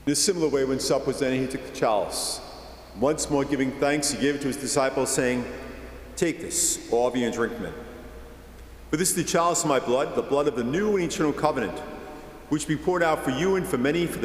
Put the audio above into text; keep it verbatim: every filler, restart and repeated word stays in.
In a similar way, when supper was ended, he took the chalice. Once more giving thanks, he gave it to his disciples, saying, "Take this, all of you, and drink from it. For this is the chalice of my blood, the blood of the new and eternal covenant, which will be poured out for you and for many for the